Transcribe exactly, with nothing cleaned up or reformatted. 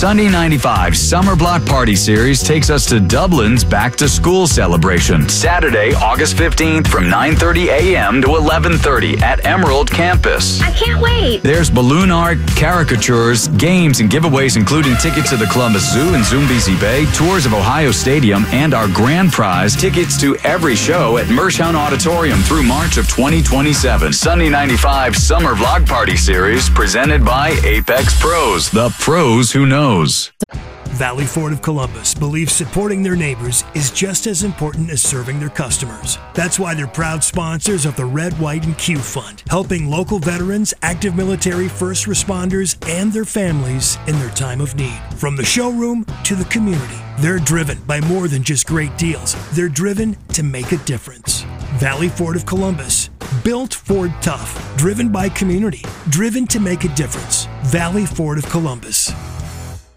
Sunday ninety-five Summer Block Party Series takes us to Dublin's Back to School celebration. Saturday, August fifteenth from nine thirty a.m. to eleven thirty at Emerald Campus. I can't wait. There's balloon art, caricatures, games, and giveaways including tickets to the Columbus Zoo and Zoombezi Bay, tours of Ohio Stadium, and our grand prize, tickets to every show at Mershon Auditorium through March of twenty twenty-seven. Sunday ninety-five Summer Vlog Party Series presented by Apex Pros, the pros who knows. Valley Ford of Columbus believes supporting their neighbors is just as important as serving their customers. That's why they're proud sponsors of the Red, White, and Q Fund, helping local veterans, active military, first responders, and their families in their time of need. From the showroom to the community, they're driven by more than just great deals. They're driven to make a difference. Valley Ford of Columbus, built Ford tough, driven by community, driven to make a difference. Valley Ford of Columbus.